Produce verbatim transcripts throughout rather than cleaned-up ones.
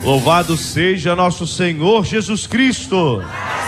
Louvado seja nosso Senhor Jesus Cristo.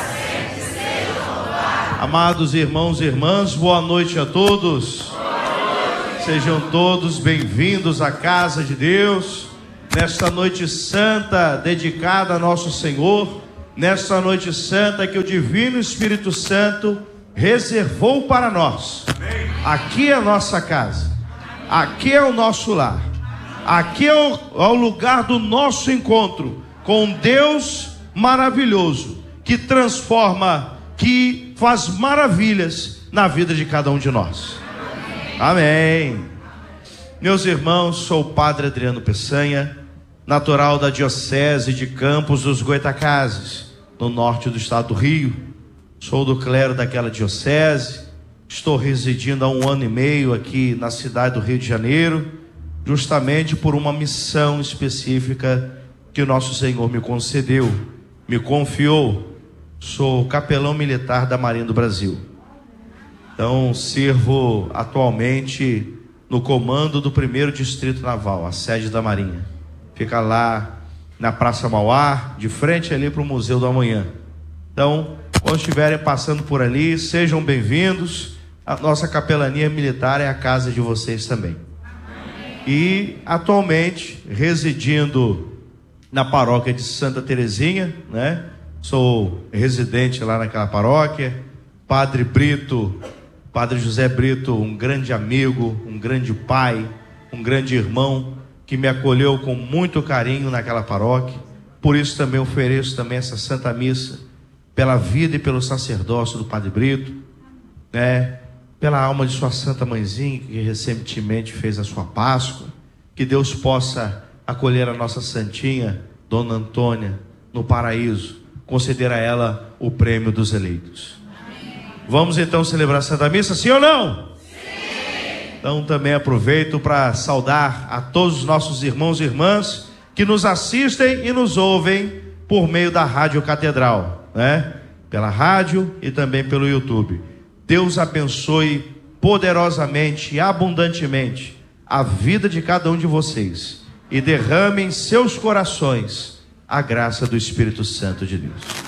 Amados irmãos e irmãs, boa noite a todos. Sejam todos bem-vindos à casa de Deus, nesta noite santa dedicada a nosso Senhor, nesta noite santa que o Divino Espírito Santo reservou para nós. Aqui é a nossa casa, aqui é o nosso lar, aqui é o, é o lugar do nosso encontro com Deus maravilhoso, que transforma, que faz maravilhas na vida de cada um de nós. Amém. Meus irmãos, sou o Padre Adriano Peçanha, natural da Diocese de Campos dos Goytacazes, no norte do estado do Rio. Sou do clero daquela diocese. Estou residindo há um ano e meio aqui na cidade do Rio de Janeiro, justamente por uma missão específica que o nosso Senhor me concedeu, me confiou. Sou capelão militar da Marinha do Brasil. Então, sirvo atualmente no comando do primeiro Distrito Naval, a sede da Marinha. Fica lá na Praça Mauá, de frente ali para o Museu do Amanhã. Então, quando estiverem passando por ali, sejam bem-vindos. A nossa capelania militar é a casa de vocês também. E, atualmente, residindo na paróquia de Santa Terezinha, né? Sou residente lá naquela paróquia. Padre Brito... Padre José Brito, um grande amigo, um grande pai, um grande irmão, que me acolheu com muito carinho naquela paróquia. Por isso também ofereço também essa Santa Missa, pela vida e pelo sacerdócio do Padre Brito, né? Pela alma de sua Santa Mãezinha, que recentemente fez a sua Páscoa. Que Deus possa acolher a nossa Santinha, Dona Antônia, no paraíso, conceder a ela o prêmio dos eleitos. Vamos então celebrar a Santa Missa, sim ou não? Sim! Então também aproveito para saudar a todos os nossos irmãos e irmãs que nos assistem e nos ouvem por meio da Rádio Catedral, né? Pela rádio e também pelo YouTube. Deus abençoe poderosamente e abundantemente a vida de cada um de vocês e derrame em seus corações a graça do Espírito Santo de Deus.